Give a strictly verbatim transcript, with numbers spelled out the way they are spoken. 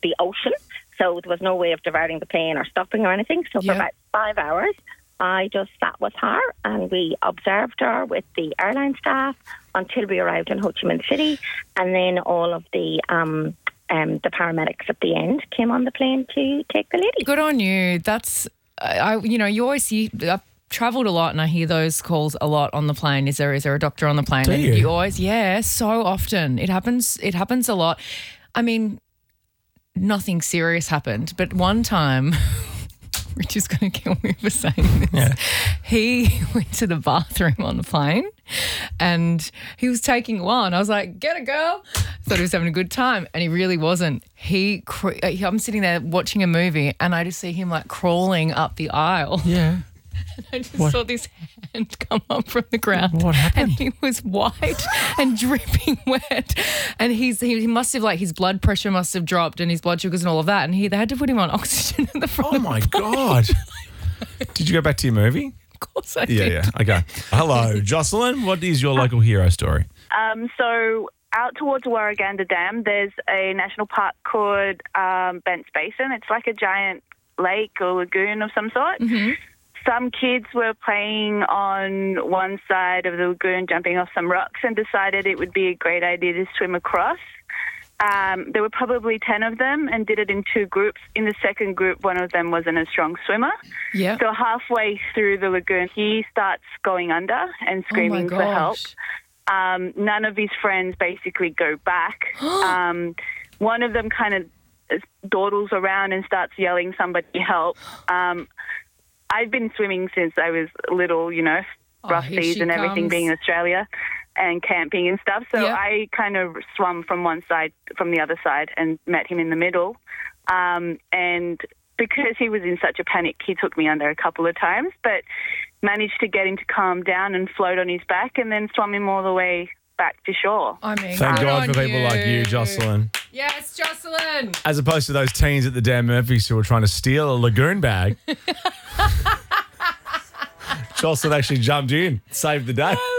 the ocean. So there was no way of diverting the plane or stopping or anything. So Yeah. for about five hours, I just sat with her and we observed her with the airline staff until we arrived in Ho Chi Minh City. And then all of the um, um, the paramedics at the end came on the plane to take the lady. Good on you. That's, I, you know, you always see, I've travelled a lot and I hear those calls a lot on the plane. Is there, is there a doctor on the plane? Do and you? you always, yeah, so often. It happens, it happens a lot. I mean, nothing serious happened, but one time, Rich is going to kill me for saying this. Yeah. He went to the bathroom on the plane and he was taking one. I was like, get it, girl. Thought he was having a good time and he really wasn't. He, cr- I'm sitting there watching a movie and I just see him like crawling up the aisle. Yeah. I just What? saw this hand come up from the ground. What happened? And he was white and dripping wet. And he's he, he must have, like, his blood pressure must have dropped and his blood sugars and all of that. And he they had to put him on oxygen at the front Oh, of the my plane. God. Did you go back to your movie? Of course I Yeah, did. yeah. Okay. Hello, Jocelyn. What is your local hero story? Um, so out towards Warraganda Dam, there's a national park called um, Bents Basin. It's like a giant lake or lagoon of some sort. Mm-hmm. Some kids were playing on one side of the lagoon, jumping off some rocks, and decided it would be a great idea to swim across. Um, there were probably ten of them and did it in two groups. In the second group, one of them wasn't a strong swimmer. Yeah. So halfway through the lagoon, he starts going under and screaming oh for help. gosh. Um, none of his friends basically go back. um, one of them kind of dawdles around and starts yelling, somebody help. Um, I've been swimming since I was little, you know, Oh, rough here seas she and everything comes. being in Australia and camping and stuff. So Yeah. I kind of swum from one side, from the other side and met him in the middle. Um, and because he was in such a panic, he took me under a couple of times, but managed to get him to calm down and float on his back and then swum him all the way back to shore. I mean, Thank good God on for people like you, Jocelyn. Yes, Jocelyn. As opposed to those teens at the Dan Murphys who were trying to steal a lagoon bag. Jocelyn actually jumped in, saved the day.